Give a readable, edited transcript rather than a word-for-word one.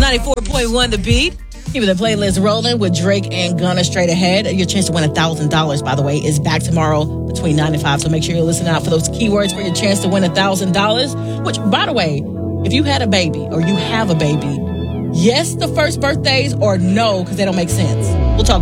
94.1 The Beat. Keep the playlist rolling with Drake and Gunna straight ahead. Your chance to win $1,000, by the way, is back tomorrow between 9 and 5. So make sure you listen out for those keywords for your chance to win $1,000. Which, by the way, if you had a baby or you have a baby, yes, the first birthdays, or no, because they don't make sense.